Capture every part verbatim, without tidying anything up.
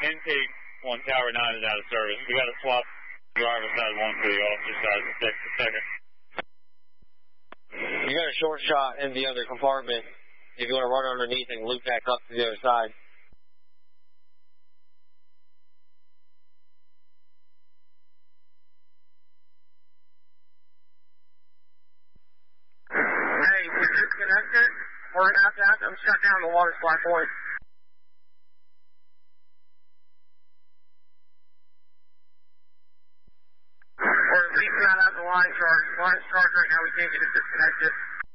intake on Tower nine is out of service. We got to swap driver side one for the officer side to take the second. You got a short shot in the other compartment. If you want to run underneath and loop back up to the other side. Hey, we disconnected. We're going to have to have them shut down the water supply point. We're at least not out the line charge. Line charge right now, we can't get it disconnected.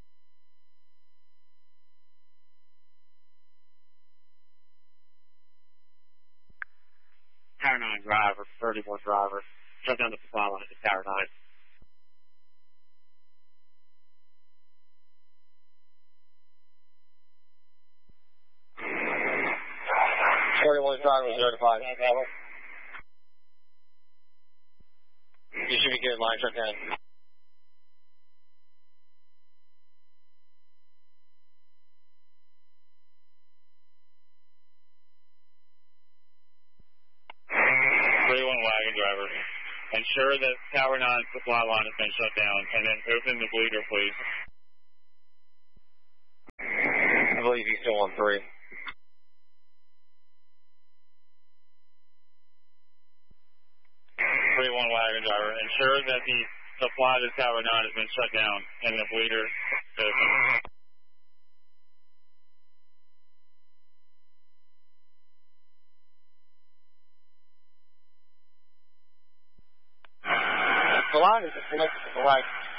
Tower nine driver, thirty-one driver. Shut down the supply line to Tower nine. thirty-one driver was notified. You should be good, line shut down. thirty-one wagon driver. Ensure that Tower nine supply line has been shut down, and then open the bleeder, please. I believe he's still on three. thirty-one wagon driver. Ensure that the supply to Tower nine has been shut down, and the bleeder is open. The line is disconnected to the right.